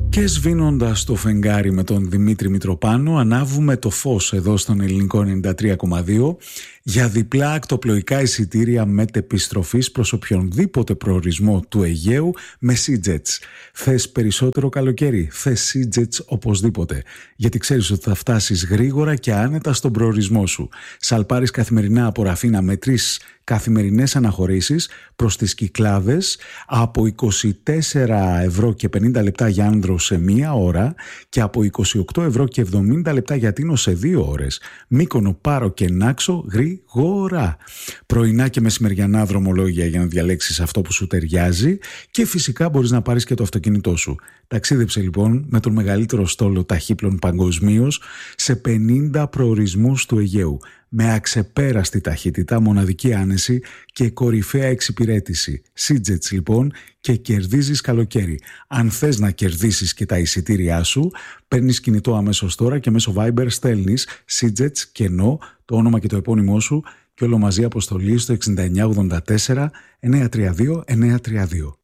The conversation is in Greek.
Και σβήνοντας το φεγγάρι με τον Δημήτρη Μητροπάνο, ανάβουμε το φως εδώ στον Ελληνικό 93,2 για διπλά ακτοπλοϊκά εισιτήρια μετεπιστροφής προς οποιονδήποτε προορισμό του Αιγαίου με SeaJets. Θες περισσότερο καλοκαίρι, θες SeaJets οπωσδήποτε, γιατί ξέρεις ότι θα φτάσεις γρήγορα και άνετα στον προορισμό σου. Σαλπάρεις καθημερινά από Ραφίνα με 3 καθημερινές αναχωρήσεις προς τις Κυκλάδες από 24 ευρώ και 50 λεπτά για άνδρο σε 1 ώρα και από 28 ευρώ και 70 λεπτά για Τίνο σε 2 ώρες. Μύκονο, Πάρο και Νάξο γρήγορα. Πρωινά και μεσημεριανά δρομολόγια για να διαλέξεις αυτό που σου ταιριάζει και φυσικά μπορείς να πάρεις και το αυτοκίνητό σου. Ταξίδεψε λοιπόν με τον μεγαλύτερο στόλο ταχύπλων παγκοσμίως σε 50 προορισμούς του Αιγαίου. Με αξεπέραστη ταχύτητα, μοναδική άνεση και κορυφαία εξυπηρέτηση. SeaJets λοιπόν και κερδίζεις καλοκαίρι. Αν θες να κερδίσεις και τα εισιτήριά σου, παίρνεις κινητό αμέσως τώρα και μέσω Viber στέλνεις SeaJets κενό, το όνομα και το επώνυμό σου και όλο μαζί αποστολή στο 6984 932 932.